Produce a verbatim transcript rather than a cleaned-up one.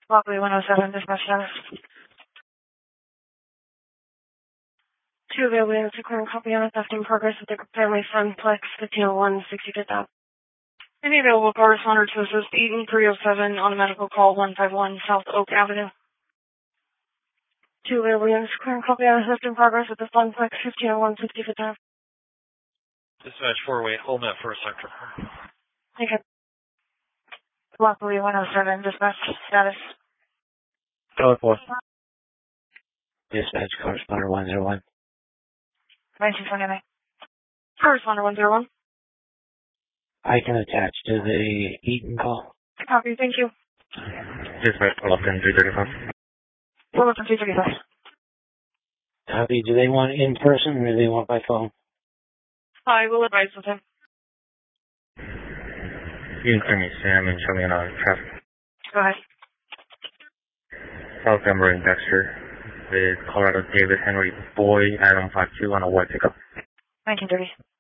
Lockley one oh seven, dispatch status. Two available units requiring copy on a theft in progress with the family Funplex fifteen oh one, sixty-fifth Ave. Any available correspondent to assist Eaton three oh seven on a medical call one five one South Oak Avenue. Two available units requiring copy on a theft in progress with the Funplex fifteen oh one, sixty-fifth Ave. Dispatch four wait, hold that for a second. Thank you. Lockley one oh seven, dispatch status. Code four. Dispatch correspondent one oh one. nineteen twenty-nine. Correspondent one oh one. I can attach to the Eaton call. Copy, thank you. Dispatch pull up in three thirty-five. Pull up in three thirty-five. Copy. Do they want in person or do they want by phone? I will advise with him. You can clear me, Sam, and show me on uh, traffic. Go ahead. South Denver and Dexter with Colorado David Henry Boy, Adam five two on a white pickup. nineteen thirty.